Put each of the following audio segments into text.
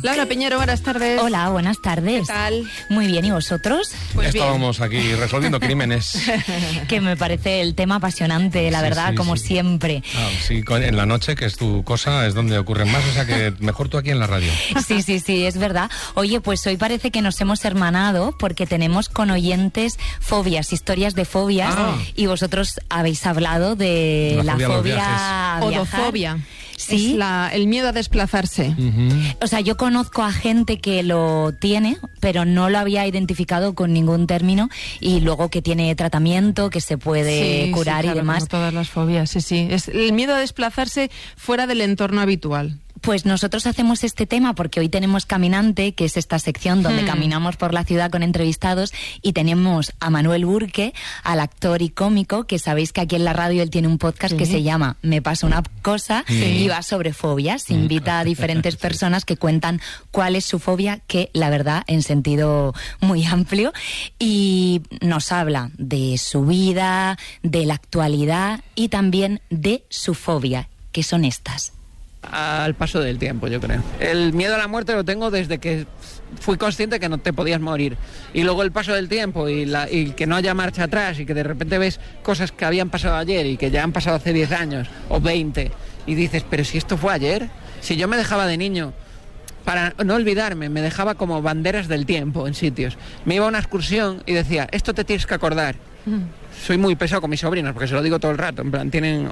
Laura Piñero, buenas tardes. Hola, buenas tardes. ¿Qué tal? Muy bien, ¿y vosotros? Pues estábamos aquí resolviendo crímenes. Que me parece el tema apasionante, la verdad, como siempre. Sí, en la noche, que es tu cosa, es donde ocurren más, o sea que mejor tú aquí en la radio. Sí, es verdad. Oye, pues hoy parece que nos hemos hermanado porque tenemos con oyentes fobias, historias de fobias, y vosotros habéis hablado de la fobia a viajar. Odofobia. Sí. Es el miedo a desplazarse. O sea, yo conozco a gente que lo tiene, pero no lo había identificado con ningún término, y luego que tiene tratamiento, que se puede curar, claro, y demás. Como todas las fobias, sí. Es el miedo a desplazarse fuera del entorno habitual. Pues nosotros hacemos este tema porque hoy tenemos Caminante, que es esta sección donde caminamos por la ciudad con entrevistados, y tenemos a Manuel Burke, al actor y cómico, que sabéis que aquí en la radio él tiene un podcast que se llama Me pasa una cosa, y va sobre fobias. Invita a diferentes personas que cuentan cuál es su fobia, que la verdad en sentido muy amplio, y nos habla de su vida, de la actualidad y también de su fobia, que son estas. Al paso del tiempo, yo creo. El miedo a la muerte lo tengo desde que fui consciente que no te podías morir. Y luego el paso del tiempo y que no haya marcha atrás, y que de repente ves cosas que habían pasado ayer y que ya han pasado hace 10 años o 20, y dices, pero si esto fue ayer, si yo me dejaba de niño, para no olvidarme, me dejaba como banderas del tiempo en sitios. Me iba a una excursión y decía, esto te tienes que acordar. Soy muy pesado con mis sobrinos porque se lo digo todo el rato. En plan, tienen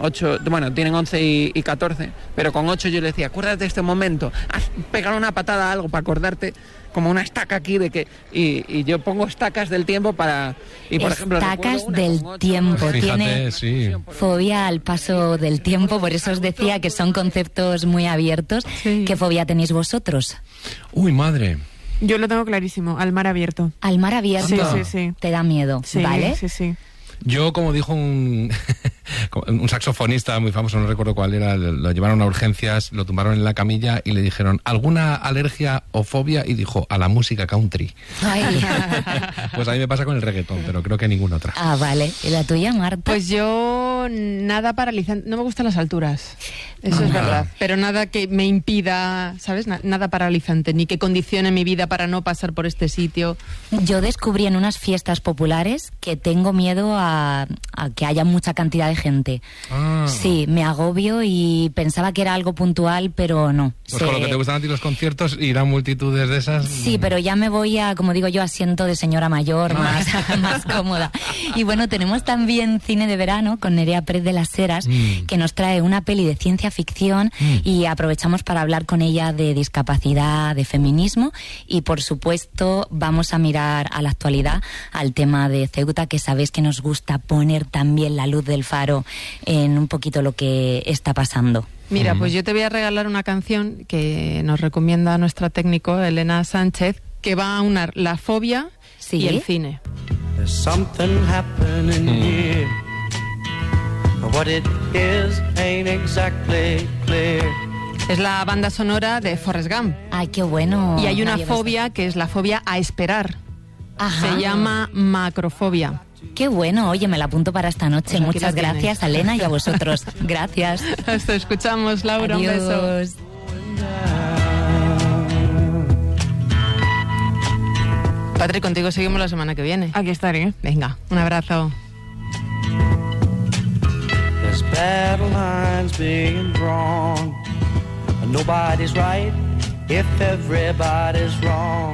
11 y 14, pero con 8 yo le decía, acuérdate de este momento, pegar una patada a algo para acordarte, como una estaca aquí de que... Y yo pongo estacas del tiempo para... Y por ejemplo, estacas del tiempo. Tiene fobia al paso del tiempo, por eso os decía que son conceptos muy abiertos. ¿Qué fobia tenéis vosotros? Uy, madre. Yo lo tengo clarísimo, al mar abierto. ¿Al mar abierto? Sí. ¿Te da miedo? Sí, ¿vale? Sí. Yo, como dijo un saxofonista muy famoso, no recuerdo cuál era, lo llevaron a urgencias, lo tumbaron en la camilla y le dijeron, ¿alguna alergia o fobia? Y dijo, a la música country. Ay. Pues a mí me pasa con el reggaetón, pero creo que ninguna otra. Ah, vale. ¿Y la tuya, Marta? Pues yo, nada paralizante. No me gustan las alturas, eso es verdad. Pero nada que me impida, ¿sabes? Nada paralizante, ni que condicione mi vida para no pasar por este sitio. Yo descubrí en unas fiestas populares que tengo miedo a que haya mucha cantidad de gente. Sí, me agobio y pensaba que era algo puntual, pero no. Pues con lo que te gustan a ti los conciertos, ir a multitudes de esas... Sí, pero ya me voy a, como digo yo, asiento de señora mayor, más cómoda. Y bueno, tenemos también cine de verano con Nerea Pérez de las Heras, que nos trae una peli de ciencia ficción, y aprovechamos para hablar con ella de discapacidad, de feminismo, y por supuesto vamos a mirar a la actualidad, al tema de Ceuta, que sabéis que nos gusta poner también la luz del faro en un poquito lo que está pasando. Mira, pues yo te voy a regalar una canción que nos recomienda nuestra técnico Elena Sánchez, que va a unar la fobia y el cine. There's something happening here. What it is ain't exactly clear. Es la banda sonora de Forrest Gump. Ay, qué bueno. Y hay una fobia que es la fobia a esperar. Ajá. Se llama macrofobia. Qué bueno, oye, me la apunto para esta noche. Pues muchas gracias, Elena, y a vosotros. Gracias. Hasta escuchamos, Laura. Adiós. Un beso. Patri, contigo seguimos la semana que viene. Aquí estaré. Venga, un abrazo. There's battle lines being drawn. Nobody's right if everybody's wrong.